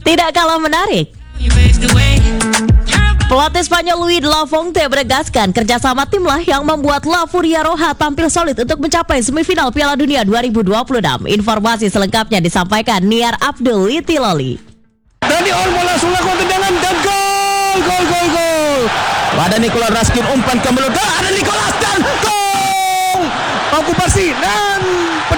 Tidak kalah menarik, pelatih Spanyol Luis de la Fuente menegaskan kerjasama timlah yang membuat La Furia Roja tampil solid untuk mencapai semifinal Piala Dunia 2026. Informasi selengkapnya disampaikan Niar Abdul Itiloli. Dani Olmo langsung lakukan tendangan dan gol. Ada Nicolas Raskin umpan ke mulut, ada Nicolas dan gol. Okupasi dan